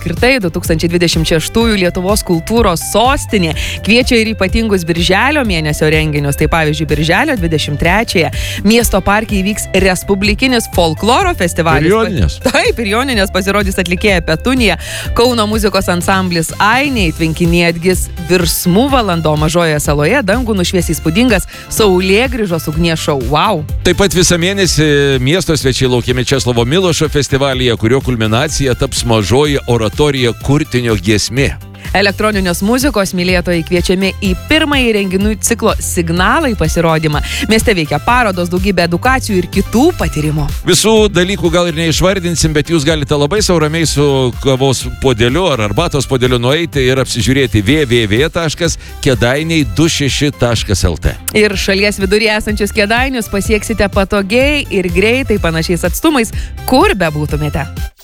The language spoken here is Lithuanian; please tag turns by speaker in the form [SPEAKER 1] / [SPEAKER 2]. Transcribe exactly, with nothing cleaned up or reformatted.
[SPEAKER 1] apskritai du tūkstančiai dvidešimt šeštųjų Lietuvos kultūros sostinė kviečia ir ypatingus birželio mėnesio renginius. Tai pavyzdžiui, birželio dvidešimt trečiąją miesto parke įvyks Respublikinis folkloro festivalis.
[SPEAKER 2] Ir Joninės.
[SPEAKER 1] Taip, ir Joninės pasirodys atlikėja Petunija, Kauno muzikos ansamblis Ainiai, tvenkinyje atgis Virsmų valando, Mažojoje saloje dangų nušvies įspūdingas Saulėgrįžos ugnies šou. Wow!
[SPEAKER 2] Taip pat visą mėnesį miesto svečiai laukiami Česlovo Milošo festivalyje, kurio kulminacija taps mažoji oratorija Kurtinio giesmė.
[SPEAKER 1] Elektroninės muzikos mylėtojai kviečiami į pirmąjį renginių ciklo Signalai pasirodymą. Mieste veikia parodos, daugybė edukacijų ir kitų patyrimų.
[SPEAKER 2] Visų dalykų gal ir neišvardinsim, bet jūs galite labai sau ramiai su kavos podeliu ar arbatos podeliu nueiti ir apsižiūrėti w w w taškas kedainiai du šeši taškas l t.
[SPEAKER 1] Ir šalies viduryje esančius Kėdainius pasieksite patogiai ir greitai panašiais atstumais, kur bebūtumėte.